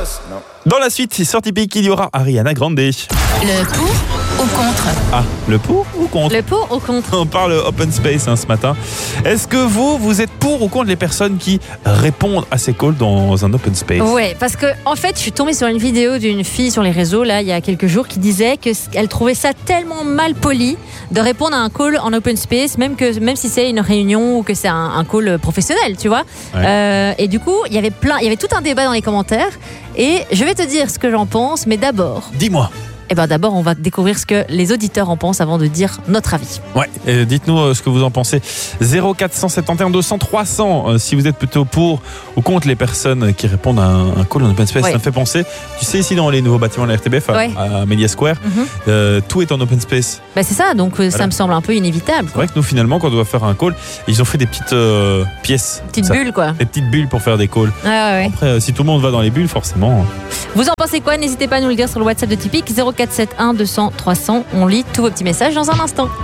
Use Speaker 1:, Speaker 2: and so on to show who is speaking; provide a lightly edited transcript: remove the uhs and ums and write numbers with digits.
Speaker 1: Dans la suite, sur Tipeee, il y aura Ariana Grande.
Speaker 2: Le pour ou contre?
Speaker 1: Ah, le pour ou contre?
Speaker 3: Le pour ou contre?
Speaker 1: On parle open space ce matin. Est-ce que vous êtes pour ou contre les personnes qui répondent à ces calls dans un open space?
Speaker 3: Ouais, parce que en fait, je suis tombée sur une vidéo d'une fille sur les réseaux là il y a quelques jours qui disait qu'elle trouvait ça tellement mal poli de répondre à un call en open space, même si c'est une réunion ou que c'est un call professionnel, tu vois.
Speaker 1: Ouais.
Speaker 3: Et du coup, il y avait tout un débat dans les commentaires. Et je vais te dire ce que j'en pense, mais d'abord.
Speaker 1: Dis-moi.
Speaker 3: D'abord, on va découvrir ce que les auditeurs en pensent avant de dire notre avis.
Speaker 1: Ouais, dites-nous ce que vous en pensez. 0471 200 300 si vous êtes plutôt pour ou contre les personnes qui répondent à un call en open space.
Speaker 3: Ouais.
Speaker 1: Ça me fait penser, tu sais, ici dans les nouveaux bâtiments de la RTBF à Media Square, tout est en open space.
Speaker 3: C'est ça, donc ça me semble un peu inévitable.
Speaker 1: C'est vrai que nous, finalement, quand on doit faire un call, ils ont fait des petites pièces.
Speaker 3: Petite bulle, quoi.
Speaker 1: Des petites bulles pour faire des calls.
Speaker 3: Ouais.
Speaker 1: Après, si tout le monde va dans les bulles, forcément.
Speaker 3: Vous en pensez quoi? N'hésitez pas à nous le dire sur le WhatsApp de Tipeee 0471 200 300. On lit tous vos petits messages dans un instant.